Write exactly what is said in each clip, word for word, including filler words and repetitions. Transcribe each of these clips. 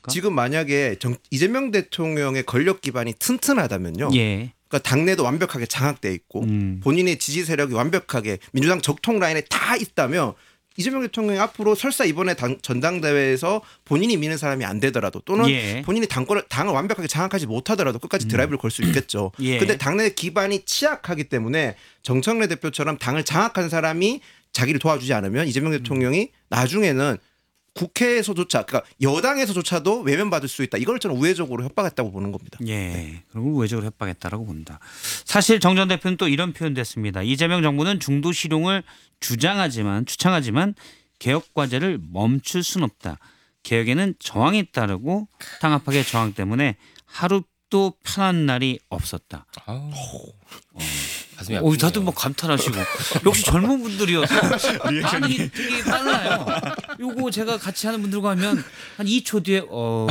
지금 만약에 정, 이재명 대통령의 권력 기반이 튼튼하다면요. 예. 그러니까 당내도 완벽하게 장악돼 있고 음. 본인의 지지 세력이 완벽하게 민주당 적통 라인에 다 있다면 이재명 대통령이 앞으로 설사 이번에 당, 전당대회에서 본인이 미는 사람이 안 되더라도 또는 예. 본인이 당권을 당을 완벽하게 장악하지 못하더라도 끝까지 드라이브를 걸 수 있겠죠. 그런데 예. 당내 기반이 취약하기 때문에 정청래 대표처럼 당을 장악한 사람이 자기를 도와주지 않으면 이재명 대통령이 나중에는 국회에서조차 그러니까 여당에서조차도 외면받을 수 있다. 이걸 저는 우회적으로 협박했다고 보는 겁니다. 예, 네. 그리고 우회적으로 협박했다라고 본다. 사실 정 전 대표는 또 이런 표현도 했습니다. 이재명 정부는 중도 실용을 주장하지만 추창하지만 개혁 과제를 멈출 수는 없다. 개혁에는 저항이 따르고 당합하게 저항 때문에 하루도 편한 날이 없었다. 어. 가슴이 오, 다들 뭐 감탄하시고 역시 젊은 분들이어서 반응이 되게 빨라요. 요거 제가 같이 하는 분들과 하면 한 이 초 뒤에 어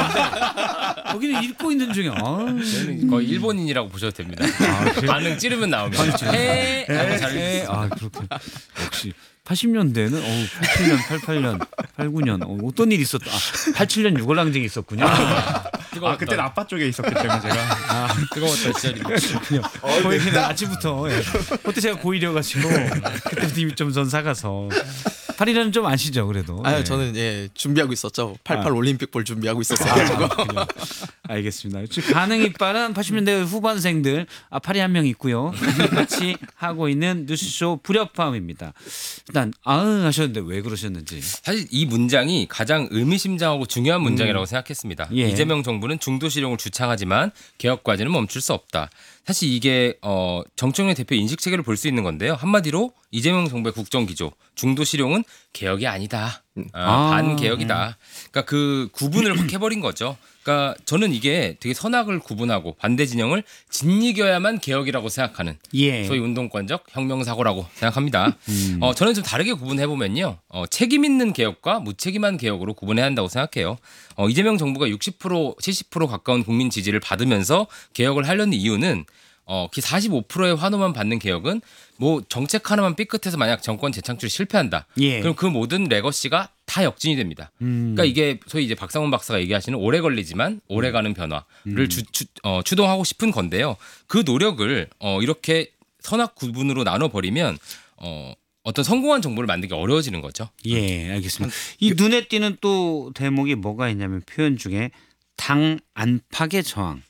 거기는 읽고 있는 중에 아, 거의 일본인이라고 보셔도 됩니다. 아, 반응 찌르면 나오면 해, 해, 아 그렇군. 역시 팔십 년대는 어우 팔십칠 년, 팔십팔 년, 팔십구 년 어, 어떤 일이 있었다. 아, 팔십칠 년 유골랑쟁이 있었군요. 아, 그때는 아빠 쪽에 있었기 때문에 제가 아, 뜨거웠던 시절이군요. 어, 거기는 아침부터 예. 그때 제가 고일이어가지고 그때부터 이미 좀 전 사가서 팔일은 좀 아시죠 그래도. 아유 네. 저는 예 준비하고 있었죠. 팔십팔 아. 올림픽 볼 준비하고 있었어가지고. 아, 알겠습니다. 반응이 빠른 팔십 년대 후반생들 아, 팔이 한 명 있고요. 같이 하고 있는 뉴스쇼 불협화음입니다. 일단 아응 하셨는데 왜 그러셨는지. 사실 이 문장이 가장 의미심장하고 중요한 문장이라고 음. 생각했습니다. 예. 이재명 정부는 중도 실용을 주창하지만 개혁 과제는 멈출 수 없다. 사실 이게 어, 정청래 대표 인식 체계를 볼 수 있는 건데요. 한마디로 이재명 정부의 국정 기조 중도 실용은 개혁이 아니다. 아, 아, 반개혁이다. 그러니까 그 구분을 확 해버린 거죠. 그러니까 저는 이게 되게 선악을 구분하고 반대 진영을 짓이겨야만 개혁이라고 생각하는 예. 소위 운동권적 혁명사고라고 생각합니다. 음. 어, 저는 좀 다르게 구분해보면요. 어, 책임 있는 개혁과 무책임한 개혁으로 구분해야 한다고 생각해요. 어, 이재명 정부가 육십 퍼센트 칠십 퍼센트 가까운 국민 지지를 받으면서 개혁을 하려는 이유는 어, 그 사십오 퍼센트의 환호만 받는 개혁은 뭐 정책 하나만 삐끗해서 만약 정권 재창출이 실패한다. 예. 그럼 그 모든 레거시가 다 역진이 됩니다. 음. 그러니까 이게 소위 이제 박상훈 박사가 얘기하시는 오래 걸리지만 오래 가는 변화를 음. 주, 주, 어, 추동하고 싶은 건데요. 그 노력을 어, 이렇게 선악 구분으로 나눠버리면 어, 어떤 성공한 정부를 만들기 어려워지는 거죠. 예, 알겠습니다. 이 눈에 띄는 또 대목이 뭐가 있냐면 표현 중에 당 안팎의 저항.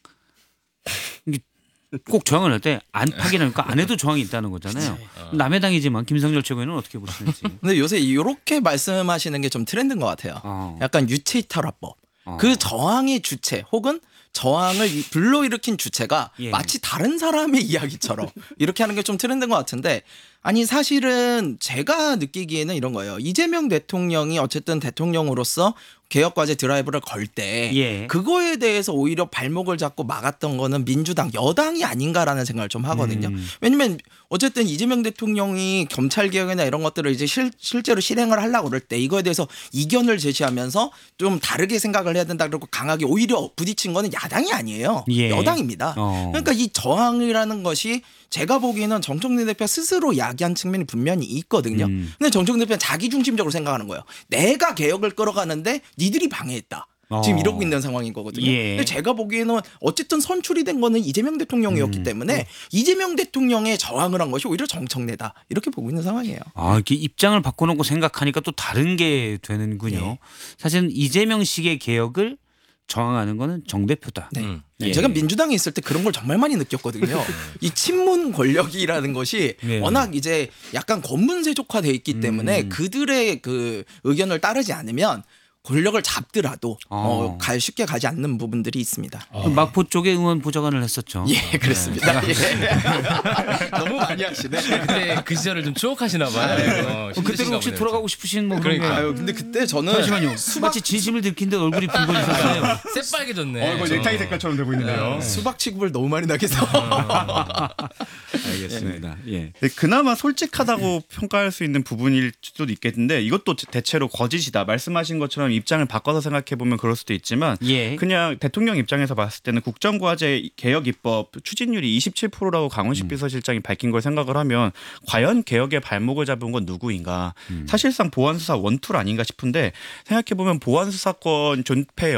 이게 꼭 저항을 할 때 안팎이라니까 안에도 저항이 있다는 거잖아요. 어. 남의 당이지만 김성렬 최고위원은 어떻게 보시는지. 근데 요새 이렇게 말씀하시는 게 좀 트렌드인 것 같아요. 어. 약간 유체이탈화법. 어. 그 저항의 주체 혹은 저항을 불러일으킨 주체가 예. 마치 다른 사람의 이야기처럼 이렇게 하는 게 좀 트렌드인 것 같은데 아니 사실은 제가 느끼기에는 이런 거예요. 이재명 대통령이 어쨌든 대통령으로서 개혁과제 드라이브를 걸 때 예. 그거에 대해서 오히려 발목을 잡고 막았던 거는 민주당 여당이 아닌가라는 생각을 좀 하거든요. 음. 왜냐하면 어쨌든 이재명 대통령이 검찰개혁이나 이런 것들을 이제 실, 실제로 실행을 하려고 그럴 때 이거에 대해서 이견을 제시하면서 좀 다르게 생각을 해야 된다 그러고 강하게 오히려 부딪힌 거는 야당이 아니에요. 예. 여당입니다. 어. 그러니까 이 저항이라는 것이 제가 보기에는 정청래 대표가 스스로 야기한 측면이 분명히 있거든요. 음. 근데 정청래 대표는 자기중심적으로 생각하는 거예요. 내가 개혁을 끌어가는데 니들이 방해했다. 어. 지금 이러고 있는 상황인 거거든요. 예. 근데 제가 보기에는 어쨌든 선출이 된 거는 이재명 대통령이었기 음. 때문에 이재명 대통령의 저항을 한 것이 오히려 정청래다. 이렇게 보고 있는 상황이에요. 아, 이렇게 입장을 바꿔놓고 생각하니까 또 다른 게 되는군요. 예. 사실은 이재명식의 개혁을 저항하는 거는 정 대표다. 네. 음. 예. 제가 민주당에 있을 때 그런 걸 정말 많이 느꼈거든요. 이 친문 권력이라는 것이 네. 워낙 이제 약간 권문세족화돼 있기 때문에 음. 그들의 그 의견을 따르지 않으면 권력을 잡더라도 어. 어, 갈 쉽게 가지 않는 부분들이 있습니다. 그 마포 쪽에 의원 보좌관을 했었죠. 예, 그렇습니다. 예. 너무 많이 하시네. 그때 그 시절을 좀 추억하시나 봐요. 어, 어, 그때로 혹시 돌아가고 싶으신 뭐 그런 게. 그러니까요. 아유, 근데 그때 저는 잠시만요. 마치 진심을 들킨 듯 얼굴이 붉어지셨어요. 새빨개졌네. 어, 이거 넥타이 색깔처럼 되고 있는데요. 수박 취급을 너무 많이 나게서 알겠습니다. 예. 네, 그나마 솔직하다고 평가할 수 있는 부분일 수도 있겠는데 이것도 대체로 거짓이다. 말씀하신 것처럼 입장을 바꿔서 생각해 보면 그럴 수도 있지만 예. 그냥 대통령 입장에서 봤을 때는 국정과제 개혁 입법 추진율이 이십칠 퍼센트라고 강훈식 음. 비서실장이 밝힌 걸 생각을 하면 과연 개혁의 발목을 잡은 건 누구인가? 음. 사실상 보안수사 원툴 아닌가 싶은데 생각해 보면 보안수사권 존폐